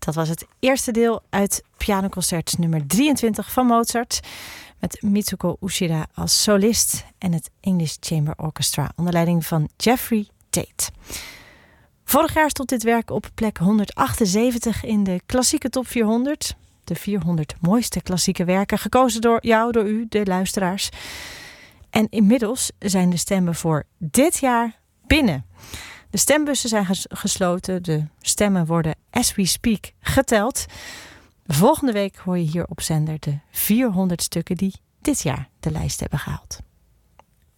Dat was het eerste deel uit pianoconcert nummer 23 van Mozart. Met Mitsuko Uchida als solist en het English Chamber Orchestra onder leiding van Jeffrey Tate. Vorig jaar stond dit werk op plek 178 in de klassieke top 400. De 400 mooiste klassieke werken, gekozen door u, de luisteraars. En inmiddels zijn de stemmen voor dit jaar binnen. De stembussen zijn gesloten. De stemmen worden as we speak geteld. Volgende week hoor je hier op zender de 400 stukken die dit jaar de lijst hebben gehaald.